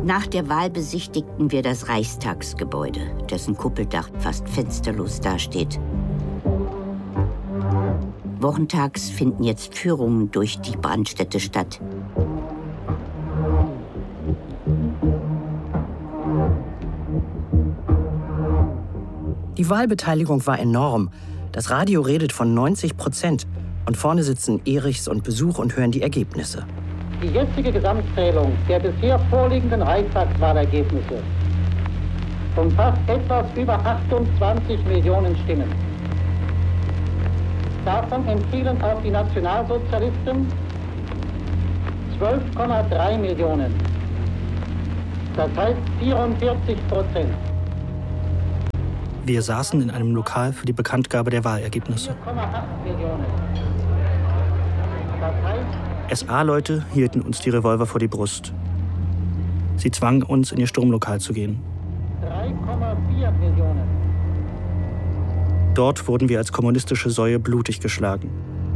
Nach der Wahl besichtigten wir das Reichstagsgebäude, dessen Kuppeldach fast fensterlos dasteht. Wochentags finden jetzt Führungen durch die Brandstätte statt. Die Wahlbeteiligung war enorm. Das Radio redet von 90%. Und vorne sitzen Erichs und Besuch und hören die Ergebnisse. Die jetzige Gesamtzählung der bisher vorliegenden Reichstagswahlergebnisse umfasst etwas über 28 Millionen Stimmen. Davon entfielen auf die Nationalsozialisten 12,3 Millionen. Das heißt 44%. Wir saßen in einem Lokal für die Bekanntgabe der Wahlergebnisse. 4,8 Millionen. Das heißt SA-Leute hielten uns die Revolver vor die Brust. Sie zwangen uns, in ihr Sturmlokal zu gehen. 3,4 Millionen. Dort wurden wir als kommunistische Säue blutig geschlagen.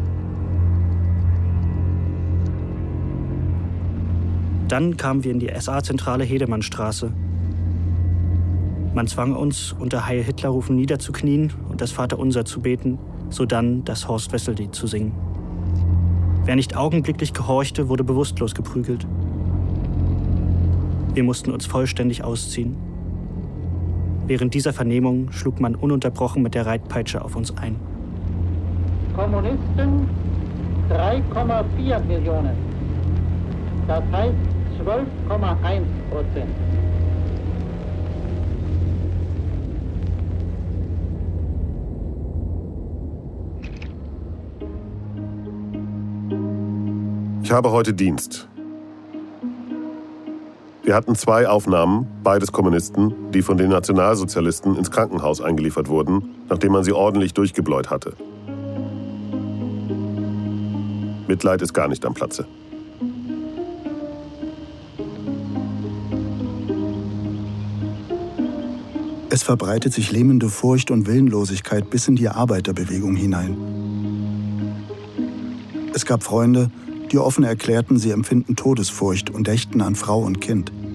Dann kamen wir in die SA-Zentrale Hedemannstraße. Man zwang uns, unter Heil-Hitler-Rufen niederzuknien und das Vaterunser zu beten, sodann das Horst-Wessel-Lied zu singen. Wer nicht augenblicklich gehorchte, wurde bewusstlos geprügelt. Wir mussten uns vollständig ausziehen. Während dieser Vernehmung schlug man ununterbrochen mit der Reitpeitsche auf uns ein. Kommunisten 3,4 Millionen. Das heißt 12,1%. Ich habe heute Dienst. Wir hatten 2 Aufnahmen, beides Kommunisten, die von den Nationalsozialisten ins Krankenhaus eingeliefert wurden, nachdem man sie ordentlich durchgebläut hatte. Mitleid ist gar nicht am Platze. Es verbreitet sich lähmende Furcht und Willenlosigkeit bis in die Arbeiterbewegung hinein. Es gab Freunde, die offen erklärten, sie empfinden Todesfurcht und dächten an Frau und Kind.